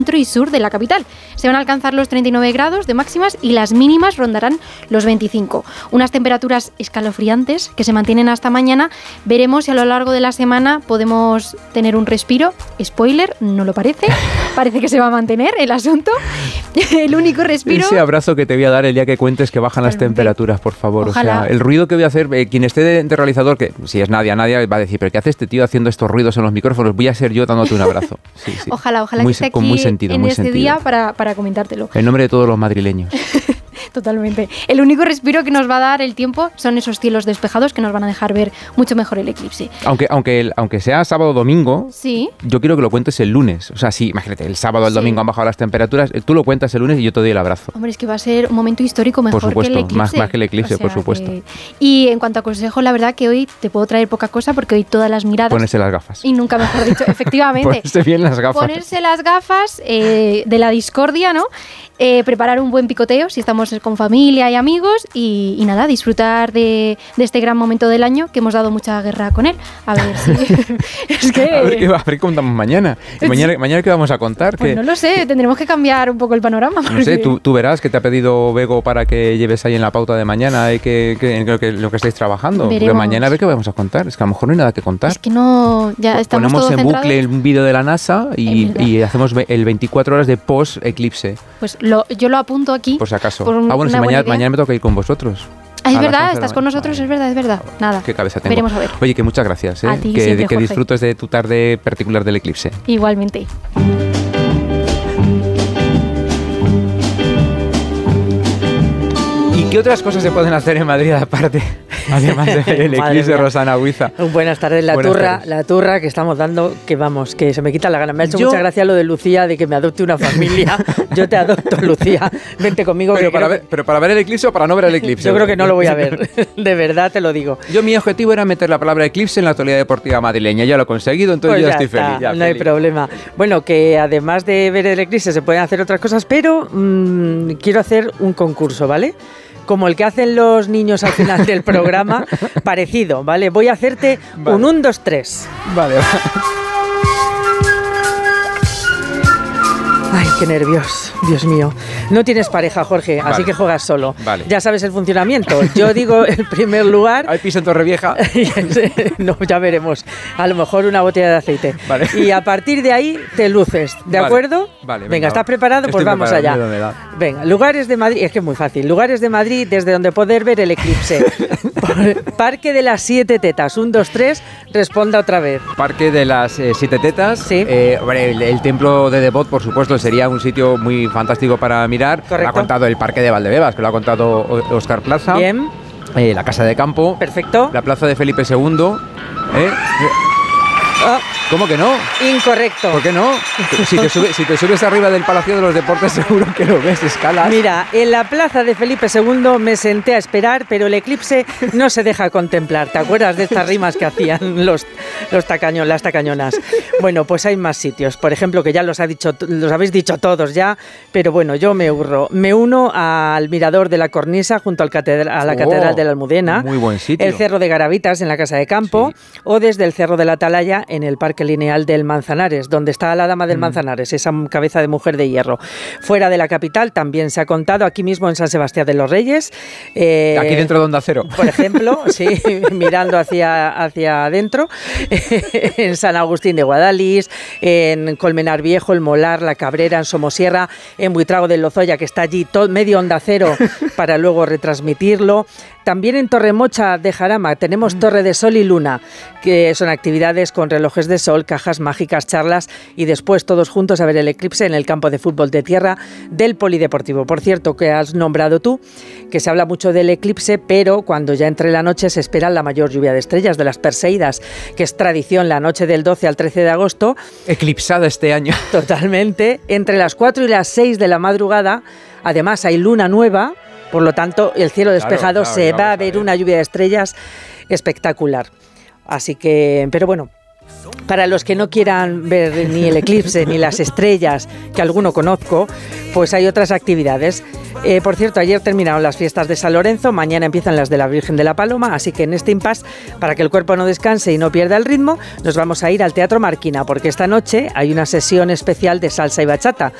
centro y sur de la capital. Se van a alcanzar los 39 grados de máximas y las mínimas rondarán los 25. Unas temperaturas escalofriantes que se mantienen hasta mañana. Veremos si a lo largo de la semana podemos tener un respiro. Spoiler, no lo parece. Parece que se va a mantener el asunto. El único respiro... Ese abrazo que te voy a dar el día que cuentes que bajan las temperaturas, por favor. Ojalá. O sea, el ruido que voy a hacer, quien esté de realizador, que si es Nadia va a decir, ¿pero qué hace este tío haciendo estos ruidos en los micrófonos? Voy a ser yo dándote un abrazo. Sí, sí. Ojalá muy, que esté aquí con muy sentido, en muy este sentido. día para comentártelo. En nombre de todos los madrileños. Totalmente. El único respiro que nos va a dar el tiempo son esos cielos despejados que nos van a dejar ver mucho mejor el eclipse. Aunque sea sábado o domingo, sí, yo quiero que lo cuentes el lunes. O sea, sí, imagínate, el sábado o el domingo han bajado las temperaturas, tú lo cuentas el lunes y yo te doy el abrazo. Hombre, es que va a ser un momento histórico mejor por supuesto, que el eclipse. Más que el eclipse, por supuesto. Y en cuanto a consejo, la verdad que hoy te puedo traer poca cosa porque hoy todas las miradas... Ponerse las gafas. Y nunca mejor dicho, efectivamente. Ponerse bien las gafas. Ponerse las gafas de la discordia, ¿no? Preparar un buen picoteo si estamos con familia y amigos y nada, disfrutar de este gran momento del año que hemos dado mucha guerra con él. A ver si... es que... a ver qué contamos mañana. ¿Mañana qué vamos a contar? Pues no lo sé, tendremos que cambiar un poco el panorama. No sé, tú verás que te ha pedido Bego para que lleves ahí en la pauta de mañana en lo que estáis trabajando. Porque mañana a ver qué vamos a contar. Es que a lo mejor no hay nada que contar. Es que no, ya estamos Ponemos todos en centrados. bucle un vídeo de la NASA y hacemos el 24 horas de post-eclipse. Pues yo lo apunto aquí. Por si acaso. Bueno, si mañana me toca ir con vosotros. Es verdad, estás con nosotros, es verdad. Nada. Qué cabeza tengo. Veremos a ver. Oye, que muchas gracias. A ti, que disfrutes de tu tarde particular del eclipse. Igualmente. ¿Y qué otras cosas se pueden hacer en Madrid aparte? Además de ver el eclipse, Rosana Huiza. Buenas tardes, la turra que estamos dando, que se me quita la gana. Me ha hecho mucha gracia lo de Lucía, de que me adopte una familia. Yo te adopto, Lucía, vente conmigo. ¿Pero para ver el eclipse o para no ver el eclipse? Yo creo que no lo voy a ver, de verdad te lo digo. Mi objetivo era meter la palabra eclipse en la actualidad deportiva madrileña. Ya lo he conseguido, entonces pues ya estoy feliz. No hay problema. Bueno, que además de ver el eclipse se pueden hacer otras cosas, pero quiero hacer un concurso, ¿vale? Como el que hacen los niños al final del programa, parecido, ¿vale? Voy a hacerte un 1, 2, 3. Vale. Ay, qué nervios, Dios mío. No tienes pareja, Jorge, así que juegas solo. Vale. Ya sabes el funcionamiento. Yo digo el primer lugar. ¿Hay piso en Torrevieja? No, ya veremos. A lo mejor una botella de aceite. Vale. Y a partir de ahí te luces, ¿de acuerdo? Vale. Venga, ¿estás preparado? Pues vamos allá. Venga, lugares de Madrid, es que es muy fácil. Lugares de Madrid desde donde poder ver el eclipse. Parque de las 7 Tetas. 1, 2, 3, responda otra vez. Parque de las 7 Tetas. Sí. El templo de Devot, por supuesto, sería un sitio muy fantástico para mirar. Correcto. Lo ha contado el Parque de Valdebebas, que lo ha contado Óscar Plaza. Bien. La Casa de Campo. Perfecto. La Plaza de Felipe II. ¿Cómo que no? Incorrecto. ¿Por qué no? Si te subes arriba del Palacio de los Deportes seguro que lo ves, escalas. Mira, en la plaza de Felipe II me senté a esperar, pero el eclipse no se deja contemplar. ¿Te acuerdas de estas rimas que hacían las tacañonas? Bueno, pues hay más sitios. Por ejemplo, que ya los habéis dicho todos ya, pero bueno, yo me uno al mirador de la Cornisa junto a la Catedral de la Almudena. Muy buen sitio. El Cerro de Garavitas en la Casa de Campo, sí. O desde el Cerro de la Atalaya en el Parque Lineal del Manzanares, donde está la Dama del Manzanares, esa cabeza de mujer de hierro. Fuera de la capital también se ha contado, aquí mismo en San Sebastián de los Reyes. Aquí dentro de Onda Cero. Por ejemplo, sí, mirando hacia adentro, en San Agustín de Guadalís, en Colmenar Viejo, el Molar, la Cabrera, en Somosierra, en Buitrago del Lozoya, que está allí medio Onda Cero para luego retransmitirlo. También en Torremocha de Jarama tenemos Torre de Sol y Luna, que son actividades con relojes de sol, cajas mágicas, charlas y después todos juntos a ver el eclipse en el campo de fútbol de tierra del Polideportivo. Por cierto, que has nombrado tú, que se habla mucho del eclipse, pero cuando ya entre la noche se espera la mayor lluvia de estrellas, de las Perseidas, que es tradición la noche del 12 al 13 de agosto. Eclipsada este año. Totalmente. Entre las 4 y las 6 de la madrugada, además hay luna nueva. Por lo tanto, el cielo despejado, se va a ver una lluvia de estrellas espectacular. Así que, pero bueno, Para los que no quieran ver ni el eclipse ni las estrellas, que alguno conozco, pues hay otras actividades. Por cierto, ayer terminaron las fiestas de San Lorenzo, mañana empiezan las de la Virgen de la Paloma, así que en este impasse, para que el cuerpo no descanse y no pierda el ritmo, nos vamos a ir al Teatro Marquina, porque esta noche hay una sesión especial de salsa y bachata.